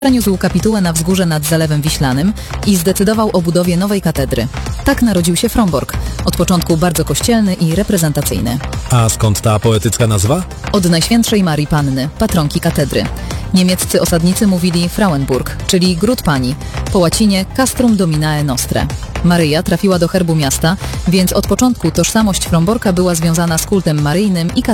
Przeniósł kapitułę na wzgórze nad Zalewem Wiślanym i zdecydował o budowie nowej katedry. Tak narodził się Frombork, od początku bardzo kościelny i reprezentacyjny. A skąd ta poetycka nazwa? Od Najświętszej Marii Panny, patronki katedry. Niemieccy osadnicy mówili Frauenburg, czyli Gród Pani, po łacinie Castrum Dominae Nostre. Maryja trafiła do herbu miasta, więc od początku tożsamość Fromborka była związana z kultem maryjnym i